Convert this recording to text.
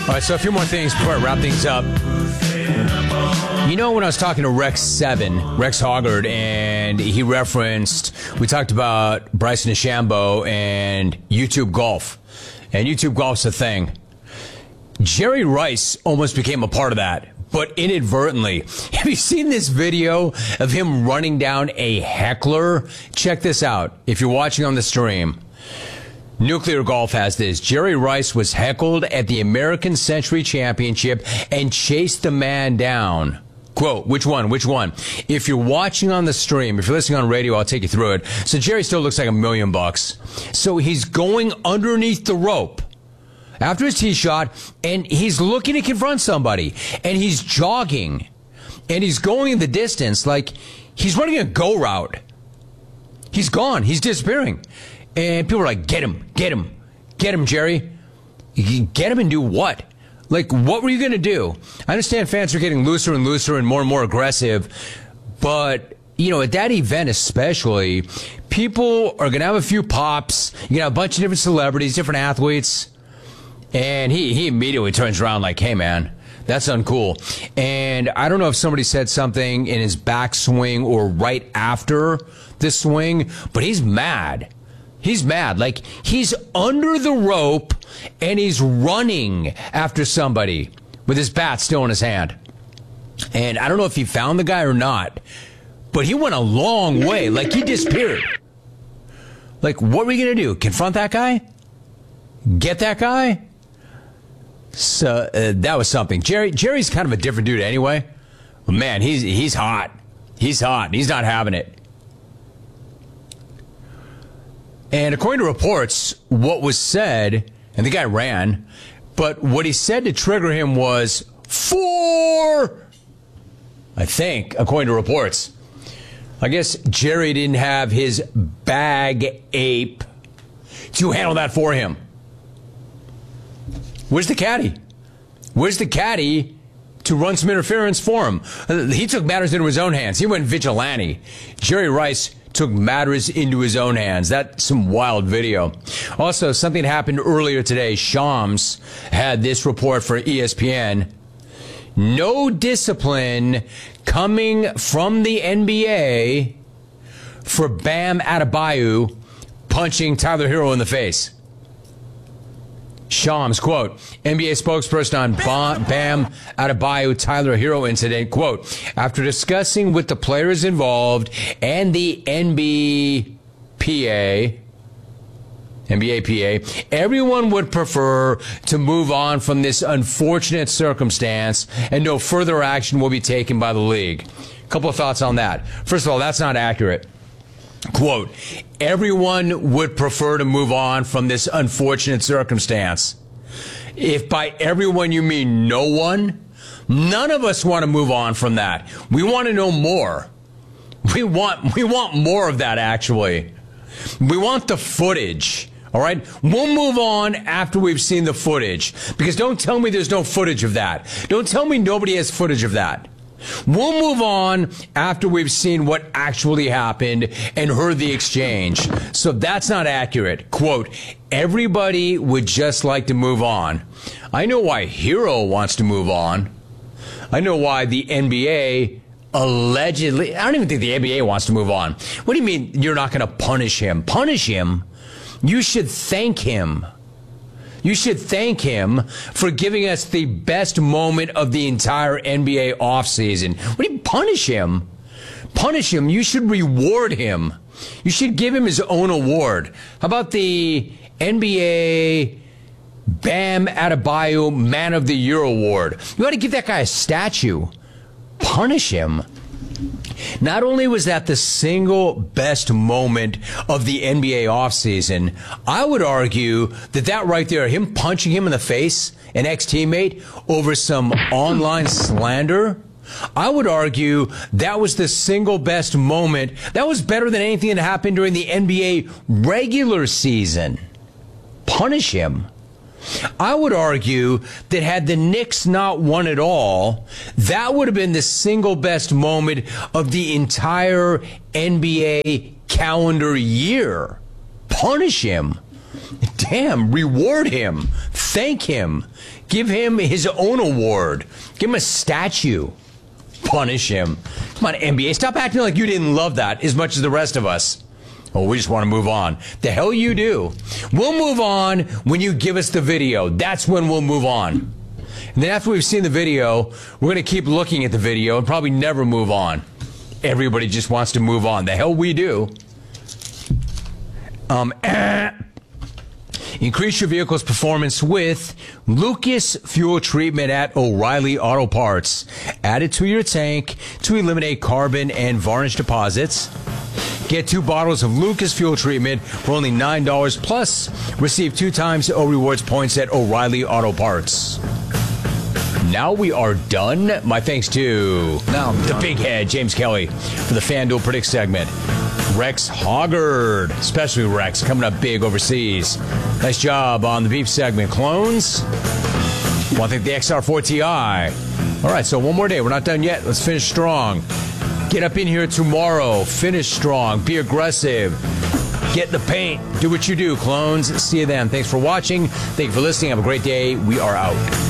All right, so a few more things before I wrap things up. You know, when I was talking to Rex Hoggard, and he referenced, we talked about Bryson DeChambeau and YouTube golf. And YouTube golf's a thing. Jerry Rice almost became a part of that, but inadvertently. Have you seen this video of him running down a heckler? Check this out if you're watching on the stream. Nuclear Golf has this. Jerry Rice was heckled at the American Century Championship and chased the man down. Quote, which one? If you're watching on the stream, if you're listening on radio, I'll take you through it. So Jerry still looks like $1 million. So he's going underneath the rope after his tee shot, and he's looking to confront somebody, and he's jogging, and he's going the distance like he's running a go route. He's gone. He's disappearing. And people are like, get him, Jerry. Get him and do what? Like, what were you going to do? I understand fans are getting looser and looser and more aggressive, but, you know, at that event especially, people are going to have a few pops. You're going to have a bunch of different celebrities, different athletes, and he immediately turns around like, hey, man, that's uncool. And I don't know if somebody said something in his backswing or right after the swing, but he's mad. He's mad. Like, he's under the rope and he's running after somebody with his bat still in his hand. And I don't know if he found the guy or not, but he went a long way. Like, he disappeared. Like, what were you going to do? Confront that guy? Get that guy? So that was something. Jerry's kind of a different dude anyway. But man, he's hot. He's hot. He's not having it. And according to reports, what was said, and the guy ran, but what he said to trigger him was, I think, according to reports. I guess Jerry didn't have his bag ape to handle that for him. Where's the caddy? Where's the caddy to run some interference for him? He took matters into his own hands. He went vigilante. Jerry Rice took matters into his own hands. That's some wild video. Also, something happened earlier today. Shams had this report for ESPN. No discipline coming from the NBA for Bam Adebayo punching Tyler Hero in the face. Shams, quote, NBA spokesperson on Bam Adebayo Tyler Hero incident, quote, after discussing with the players involved and the NBA PA, everyone would prefer to move on from this unfortunate circumstance and no further action will be taken by the league. A couple of thoughts on that. First of all, that's not accurate. Quote, everyone would prefer to move on from this unfortunate circumstance. If by everyone you mean no one, none of us want to move on from that. We want to know more. We want more of that, actually. We want the footage. All right? We'll move on after we've seen the footage. Because don't tell me there's no footage of that. Don't tell me nobody has footage of that. We'll move on after we've seen what actually happened and heard the exchange. So that's not accurate. Quote, everybody would just like to move on. I know why Hero wants to move on. I know why the NBA allegedly, I don't even think the NBA wants to move on. What do you mean you're not going to punish him? Punish him? You should thank him. You should thank him for giving us the best moment of the entire NBA offseason. What do you punish him? Punish him. You should reward him. You should give him his own award. How about the NBA Bam Adebayo Man of the Year award? You ought to give that guy a statue. Punish him. Not only was that the single best moment of the NBA offseason, I would argue that right there, him punching him in the face, an ex-teammate, over some online slander, I would argue that was the single best moment. That was better than anything that happened during the NBA regular season. Punish him. I would argue that had the Knicks not won at all, that would have been the single best moment of the entire NBA calendar year. Punish him. Damn, reward him. Thank him. Give him his own award. Give him a statue. Punish him. Come on, NBA, stop acting like you didn't love that as much as the rest of us. Oh, we just want to move on. The hell you do. We'll move on when you give us the video. That's when we'll move on. And then after we've seen the video, we're going to keep looking at the video and probably never move on. Everybody just wants to move on. The hell we do. Increase your vehicle's performance with Lucas Fuel Treatment at O'Reilly Auto Parts. Add it to your tank to eliminate carbon and varnish deposits. Get 2 bottles of Lucas Fuel Treatment for only $9 plus receive 2 times O Rewards points at O'Reilly Auto Parts. Now we are done. My thanks to the big head, James Kelly, for the FanDuel Predict segment. Rex Hoggard, especially Rex, coming up big overseas. Nice job on the beef segment. Clones, want to thank the XR4 Ti. All right, so one more day. We're not done yet. Let's finish strong. Get up in here tomorrow. Finish strong. Be aggressive. Get the paint. Do what you do, clones. See you then. Thanks for watching. Thank you for listening. Have a great day. We are out.